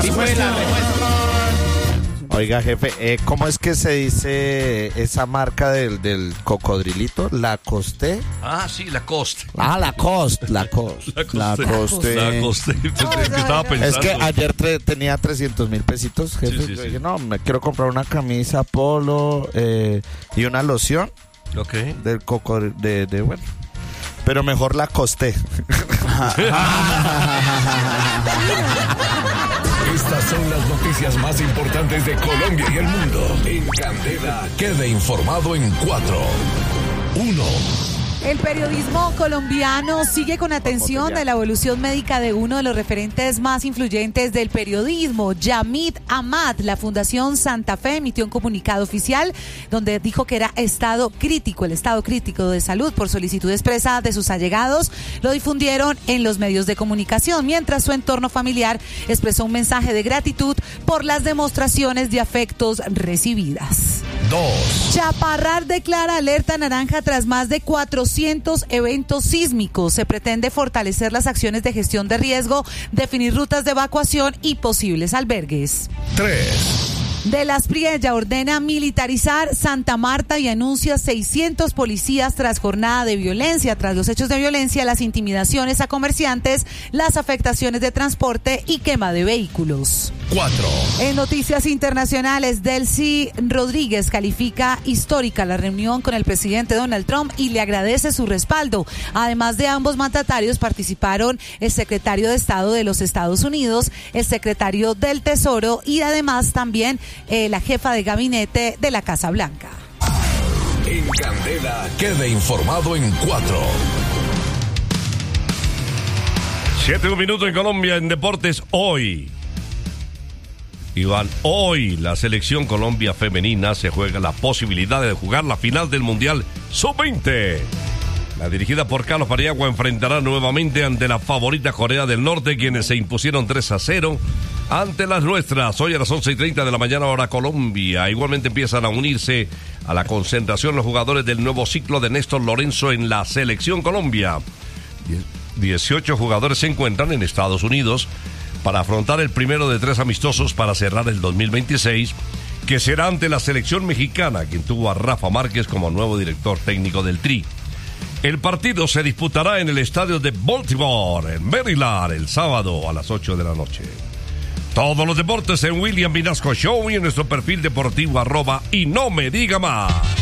Oiga, jefe, ¿cómo es que se dice esa marca del cocodrilito? ¿Lacoste? Ah, sí, Lacoste. Ah, Lacoste. Lacoste. Estaba pensando. Es que ayer tenía 300,000 pesitos, jefe. Sí. Yo dije, no, me quiero comprar una camisa polo y una loción del cocodrilo, bueno. Pero mejor Lacoste. Estas son las noticias más importantes de Colombia y el mundo. En Candela, quede informado en 4, 1. El periodismo colombiano sigue con atención de la evolución médica de uno de los referentes más influyentes del periodismo, Yamid Amad. La Fundación Santa Fe emitió un comunicado oficial donde dijo que era el estado crítico de salud por solicitud expresa de sus allegados. Lo difundieron en los medios de comunicación, mientras su entorno familiar expresó un mensaje de gratitud por las demostraciones de afectos recibidas. 2. Chaparrar declara alerta naranja tras más de 400 eventos sísmicos. Se pretende fortalecer las acciones de gestión de riesgo, definir rutas de evacuación y posibles albergues. 3. De la Espriella ordena militarizar Santa Marta y anuncia 600 policías tras jornada de violencia, tras los hechos de violencia, las intimidaciones a comerciantes, las afectaciones de transporte y quema de vehículos. 4. En noticias internacionales, Delcy Rodríguez califica histórica la reunión con el presidente Donald Trump y le agradece su respaldo. Además de ambos mandatarios participaron el secretario de Estado de los Estados Unidos, el secretario del Tesoro y además también la jefa de gabinete de la Casa Blanca. En Candela, quede informado en 4. 7 minutos en Colombia en deportes hoy. Iván, hoy la selección Colombia femenina se juega la posibilidad de jugar la final del Mundial Sub-20. La dirigida por Carlos Paniagua enfrentará nuevamente ante la favorita Corea del Norte, quienes se impusieron 3-0 ante las nuestras. Hoy a las 11:30 de la mañana, hora Colombia. Igualmente empiezan a unirse a la concentración los jugadores del nuevo ciclo de Néstor Lorenzo en la selección Colombia. 18 jugadores se encuentran en Estados Unidos para afrontar el primero de 3 amistosos para cerrar el 2026, que será ante la selección mexicana, quien tuvo a Rafa Márquez como nuevo director técnico del Tri. El partido se disputará en el estadio de Baltimore, en Maryland, el sábado a las 8 de la noche. Todos los deportes en William Vinasco Show y en nuestro perfil deportivo @y no me diga más.